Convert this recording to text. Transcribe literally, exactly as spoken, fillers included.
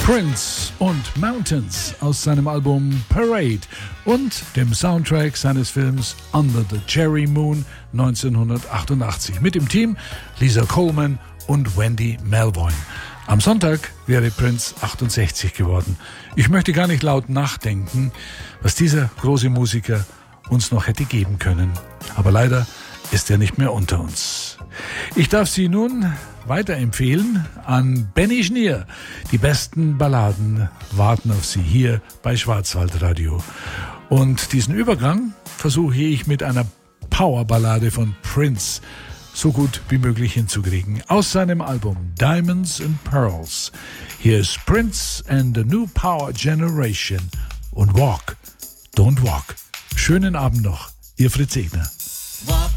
Prince und Mountains aus seinem Album Parade und dem Soundtrack seines Films Under the Cherry Moon neunzehnhundertachtundachtzig mit dem Team Lisa Coleman und Wendy Melvoin. Am Sonntag wäre Prince achtundsechzig geworden. Ich möchte gar nicht laut nachdenken, was dieser große Musiker uns noch hätte geben können. Aber leider ist er nicht mehr unter uns. Ich darf Sie nun weiterempfehlen an Benny Schnier. Die besten Balladen warten auf Sie hier bei Schwarzwaldradio. Und diesen Übergang versuche ich mit einer Powerballade von Prince so gut wie möglich hinzukriegen. Aus seinem Album Diamonds and Pearls. Hier ist Prince and the New Power Generation und Walk, Don't Walk. Schönen Abend noch, Ihr Fritz Egner.